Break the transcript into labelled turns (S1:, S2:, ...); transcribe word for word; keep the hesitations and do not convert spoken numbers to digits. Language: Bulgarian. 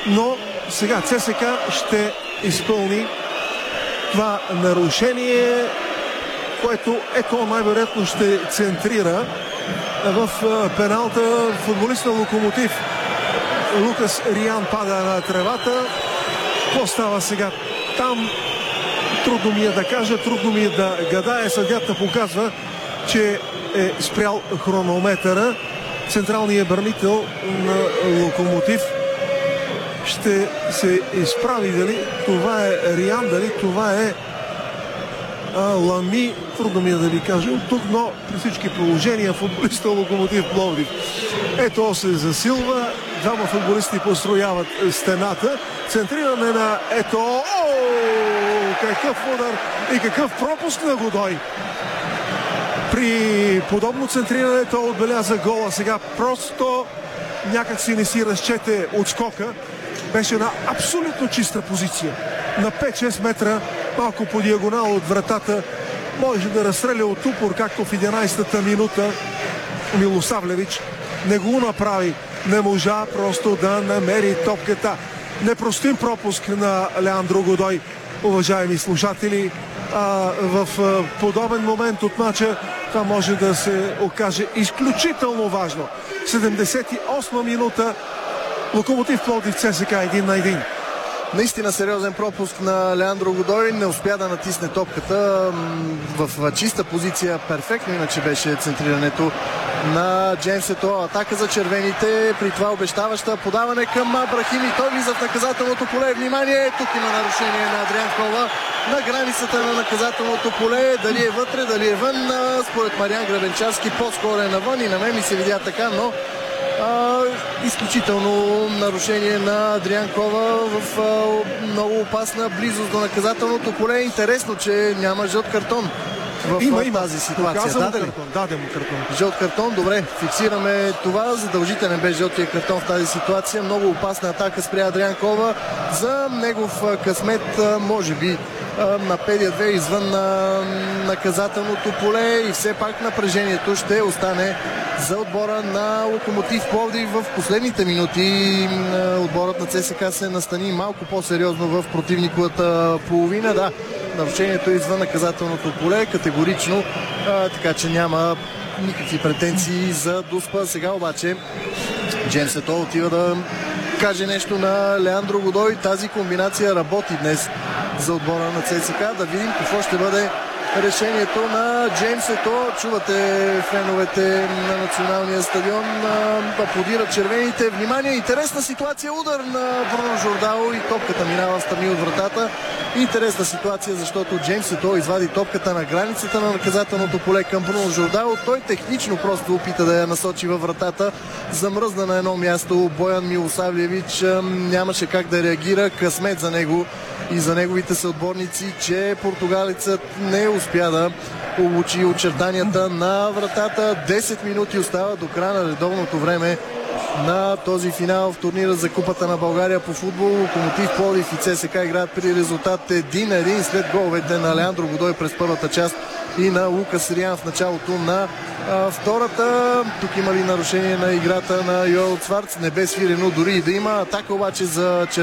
S1: но сега ЦСКА ще изпълни това нарушение, което ето най-вероятно ще центрира в пеналта футболист на Локомотив. Лукас Риан пада на тревата. Какво става сега там? Трудно ми е да кажа, трудно ми е да гадая. Съдията показва, че е спрял хронометъра. Централният бранител на Локомотив ще се изправи дали това е Риан, дали това е а, Лами. Трудно ми е да ви кажа от тук, но при всички положения футболиста Локомотив Пловдив. Ето се засилва. Двама футболисти построяват стената. Центриране на ето. О, какъв удар и какъв пропуск на Годой. При подобно центриране той отбеляза гола. Сега просто някак си не си разчете отскока. Беше на абсолютно чиста позиция. На пет-шест метра, малко по диагонал от вратата. Може да разстреля от упор, както в единайсетата минута Милосавлевич. Не го направи. Не можа просто да намери топката. Непростим пропуск на Леандро Годой, уважаеми слушатели. А, в а, подобен момент от мача това може да се окаже изключително важно. седемдесет и осма минута. Локомотив Пловдив ЦСКА един на един.
S2: Наистина сериозен пропуск на Леандро Годой. Не успя да натисне топката в чиста позиция. Перфектно иначе беше центрирането на Джеймсето. Атака за червените. При това обещаваща подаване към Брахими. Той влиза в наказателното поле. Внимание! Тук има нарушение на Адриан Кола на границата на наказателното поле. Дали е вътре, дали е вън. Според Мариан Гребенчарски по-скоро е навън и на мен ми се видя така, но А, изключително нарушение на Адриан Кова в а, много опасна близост до наказателното поле. Интересно, че няма жълт картон в
S1: има, има.
S2: тази ситуация.
S1: Даде ли? Даде му картон.
S2: Жълт картон, добре, фиксираме това. Задължителен бе жълтия картон в тази ситуация. Много опасна атака спря Адриан Кова. За негов късмет, може би на пет две извън на наказателното поле и все пак напрежението ще остане за отбора на Локомотив Пловдив. В последните минути отборът на ЦСКА се настани малко по-сериозно в противниковата половина. Да, нарушението е извън наказателното поле, категорично, а, така че няма никакви претенции за Дуспа. Сега обаче Джеймсето отива да каже нещо на Леандро Годой. Тази комбинация работи днес за отбора на ЦСКА. Да видим какво ще бъде решението на Джеймсето. Чувате феновете на националния стадион. Аплодират червените. Внимание, интересна ситуация. Удар на Бруно Жордао и топката минава встрани от вратата. Интересна ситуация, защото Джеймсето извади топката на границата на наказателното поле към Бруно Жордао. Той технично просто опита да я насочи във вратата. Замръзна на едно място Боян Милосавлевич. Нямаше как да реагира. Късмет за него и за неговите съотборници, че португалецът не успя да получи очертанията на вратата. десет минути остава до края на редовното време на този финал в турнира за Купата на България по футбол. Локомотив Пловдив и ЦСКА играят при резултат един на един след головете на Леандро Годой през първата част и на Лукас Риан в началото на а, втората. Тук има ли нарушение на играта на Йоел Цварц? Не бе свирено, дори и да има. Атака обаче за